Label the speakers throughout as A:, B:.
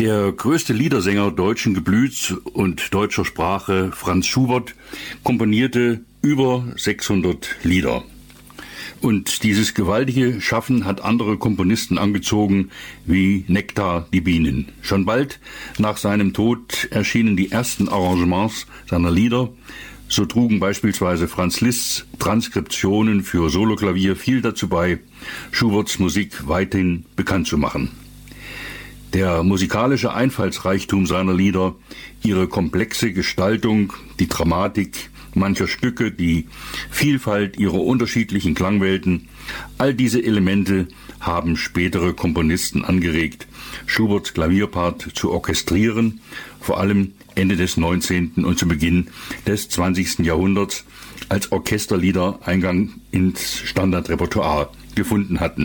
A: Der größte Liedersänger deutschen Geblüts und deutscher Sprache, Franz Schubert, komponierte über 600 Lieder. Und dieses gewaltige Schaffen hat andere Komponisten angezogen, wie Nektar die Bienen. Schon bald nach seinem Tod erschienen die ersten Arrangements seiner Lieder. So trugen beispielsweise Franz Liszts Transkriptionen für Soloklavier viel dazu bei, Schuberts Musik weithin bekannt zu machen. Der musikalische Einfallsreichtum seiner Lieder, ihre komplexe Gestaltung, die Dramatik mancher Stücke, die Vielfalt ihrer unterschiedlichen Klangwelten, all diese Elemente haben spätere Komponisten angeregt, Schuberts Klavierpart zu orchestrieren, vor allem Ende des 19. und zu Beginn des 20. Jahrhunderts, als Orchesterlieder Eingang ins Standardrepertoire gefunden hatten.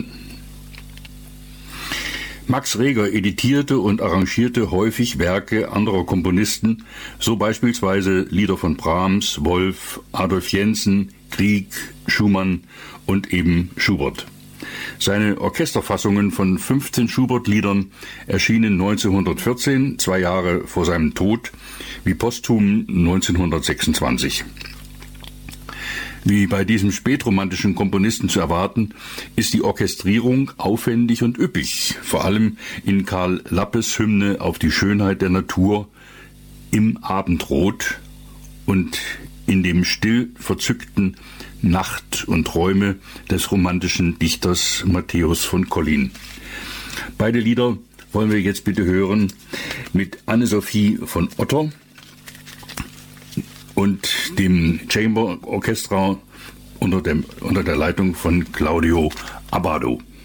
A: Max Reger editierte und arrangierte häufig Werke anderer Komponisten, so beispielsweise Lieder von Brahms, Wolf, Adolf Jensen, Grieg, Schumann und eben Schubert. Seine Orchesterfassungen von 15 Schubert-Liedern erschienen 1914, 2 Jahre vor seinem Tod, wie posthum 1926. Wie bei diesem spätromantischen Komponisten zu erwarten, ist die Orchestrierung aufwendig und üppig, vor allem in Karl Lappes Hymne auf die Schönheit der Natur im Abendrot und in dem still verzückten Nacht und Träume des romantischen Dichters Matthäus von Collin. Beide Lieder wollen wir jetzt bitte hören mit Anne-Sophie von Otter und dem Chamber Orchestra unter der Leitung von Claudio Abbado.